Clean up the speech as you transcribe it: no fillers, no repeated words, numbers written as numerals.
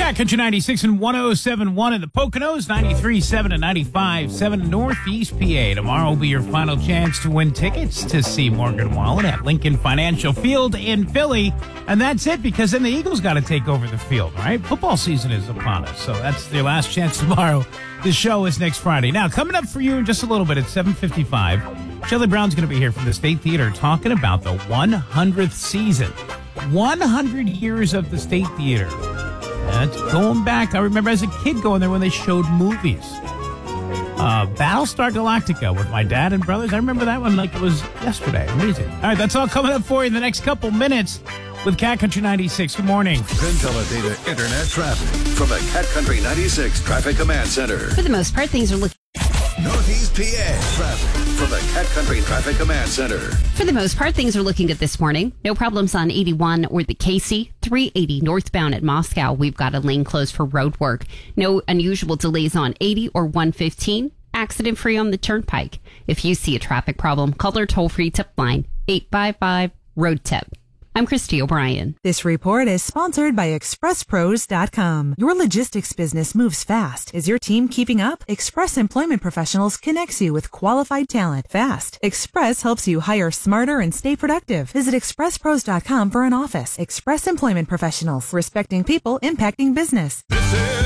Cat Country 96 and 107.1 in the Poconos, 93.7 and 95.7 Northeast PA. Tomorrow will be your final chance to win tickets to see Morgan Wallen at Lincoln Financial Field in Philly. And that's it, because then the Eagles got to take over the field, right? Football season is upon us, so that's their last chance tomorrow. The show is next Friday. Now, coming up for you in just a little bit at 7:55, Shelley Brown's going to be here from the State Theater talking about the 100th season. 100 years of the State Theater. That's going back. I remember as a kid going there when they showed movies. Battlestar Galactica with my dad and brothers. I remember that one like it was yesterday. Amazing. All right, that's all coming up for you in the next couple minutes with Cat Country 96. Good morning. Consolidated Internet traffic from the Cat Country 96 Traffic Command Center. For the most part, things are looking... Northeast PA traffic from the Cat Country Traffic Command Center. For the most part, things are looking good this morning. No problems on 81 or the Casey. 380 northbound at Moscow. We've got a lane closed for road work. No unusual delays on 80 or 115. Accident free on the Turnpike. If you see a traffic problem, call our toll-free tip line, 855-ROAD-TIP. I'm Christy O'Brien. This report is sponsored by ExpressPros.com. Your logistics business moves fast. Is your team keeping up? Express Employment Professionals connects you with qualified talent fast. Express helps you hire smarter and stay productive. Visit ExpressPros.com for an office. Express Employment Professionals. Respecting people, impacting business. This is